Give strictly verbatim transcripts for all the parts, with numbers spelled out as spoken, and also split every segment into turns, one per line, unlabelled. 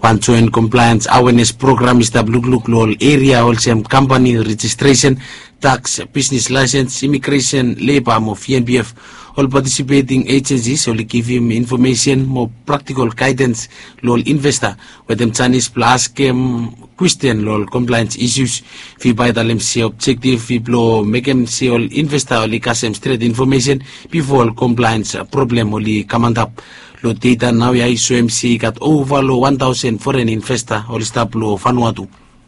One joint compliance awareness program is the Blue Look Lol area, also company registration, tax, business license, immigration, labor, more F N B F. All participating agencies will give him information, more practical guidance, lol investor, with them Chinese plus game question, lol compliance issues, fi by the lemsi objective, fi blow make him see all investor, only custom straight information before compliance problem only come up. Lo data now ya isu M C got over lo one thousand foreign investor, all stop lo Vanuatu.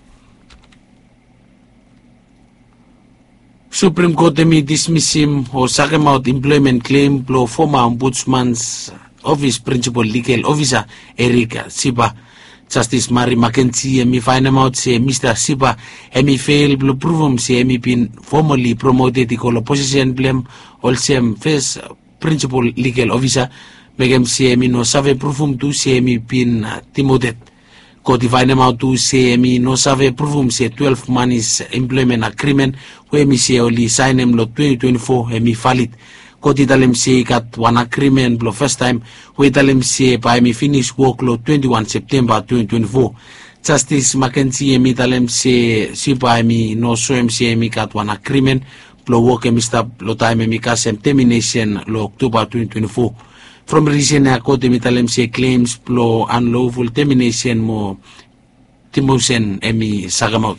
Supreme Court emi dismiss him or sack him out employment claim blow former ombudsman's office principal legal officer Eric Siba. Justice Mary Mackenzie emi find him out say Mister Siba emi fail blow prove him say emi been formally promoted equal opposition blame also first principal legal officer make him say emi no save prove him to say emi been demoted. Court find him out to say emi no save prove him say twelve months employment agreement where me say only sign him lo twenty twenty-four emi valid. Court tell him say got one agreement lo first time we tell him say by me finish work lo twenty-first September twenty twenty-four. Justice Mackenzie emi tell him say si by me no show him say emi got one agreement lo work emi stop lo time emi kasem termination lo October twenty twenty-four. From recent court emi tell him say claims lo unlawful termination mo demotion emi sagamot.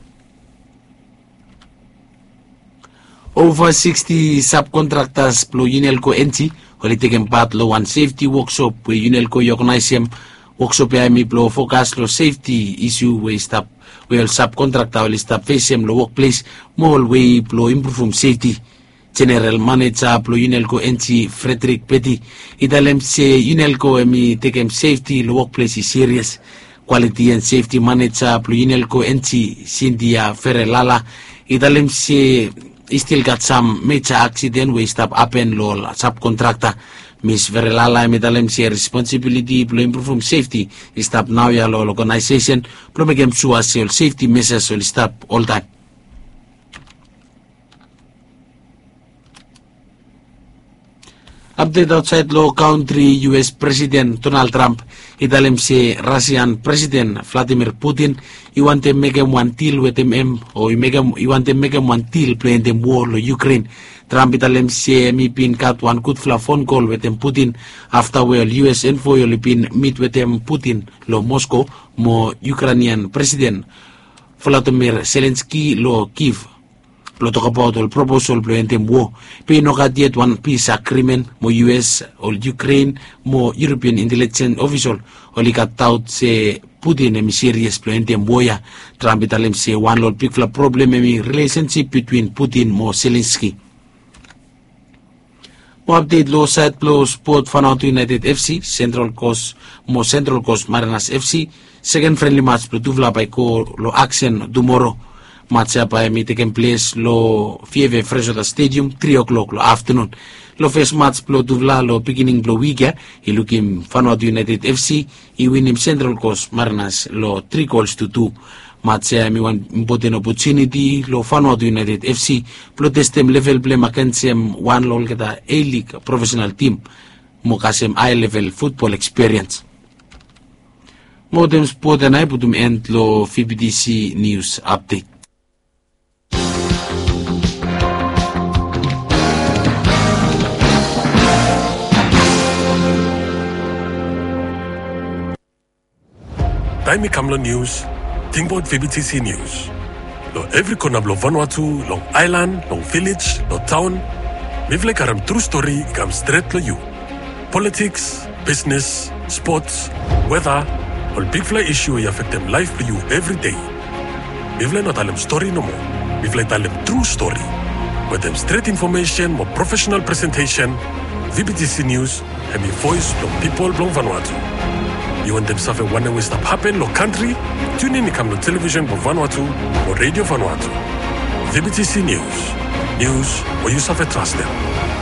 Over sixty subcontractors plo Unelco N T only taken part lo one safety workshop where Unelco organize him workshop ya mi plo focus lo safety issue where stop where subcontractor will stop face him lo workplace more way plo improve safety. General Manager plo Unelco N T Frederick Petty italem say Unelco emi take him safety lo workplace is serious. Quality and Safety Manager plo Unelco N T Cynthia Ferrelala italem say he still got some major accident where stop happen lo subcontractor. Miss Verelala medalem say responsibility plo improve safety stop now ya lo organization plo make him sure say safety measures will stop all time. Update outside law country U S President Donald Trump italem say Russian President Vladimir Putin he want to make him one deal with him or he make him he want to make him one deal playing them war lo Ukraine. Trump italem say me been got one good phone call with him Putin after well U S envoy only been meet with him Putin lo Moscow mo Ukrainian President Volodymyr Zelensky lo Kiev. Plo talk about all proposal plo entem war. Pe no got yet one peace agreement mo U S or Ukraine mo European intelligence official only got out say Putin emi serious plo entem war ya. Trump italem say one lot big problem emi relationship between Putin mo Zelensky. Mo update lo side plo sport Vanuatu United F C Central Coast mo Central Coast Mariners F C second friendly match plo tuvla by ko lo action tomorrow. Match by me taking place lo Fieve Fresota Stadium three o'clock lo afternoon. Lo first match plo tuvla lo beginning lo week he looking Vanuatu United F C he win him Central Coast Mariners lo three goals to two. Match me one important opportunity lo Vanuatu United F C plo testem level play makensem one lol kita A-League professional team mo kasem high level football experience. Modem sport and I putum end lo V B D C news update.
Taimi Kamlo News, Tingboard V B T C News. Lo every corner lo Vanuatu, long island, long village, lo town. Mivle karam true story come straight to you. Politics, business, sports, weather, all big fly issue you affect them life for you every day. Mivle not tell them story no more. Mivle tell them true story. With them straight information, more professional presentation, V B T C News, and me voice from people from Vanuatu. You want them suffer one way stop happen no country? Tune in to come to television for Vanuatu or radio Vanuatu. V B T C News. News where you suffer trust them.